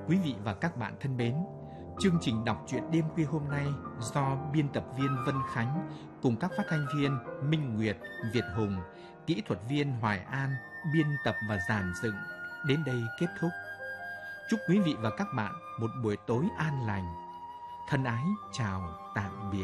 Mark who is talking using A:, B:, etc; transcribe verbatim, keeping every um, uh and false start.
A: Quý vị và các bạn thân mến, chương trình đọc truyện đêm khuya hôm nay do biên tập viên Vân Khánh cùng các phát thanh viên Minh Nguyệt, Việt Hùng, kỹ thuật viên Hoài An biên tập và dàn dựng đến đây kết thúc. Chúc quý vị và các bạn một buổi tối an lành. Thân ái chào tạm biệt.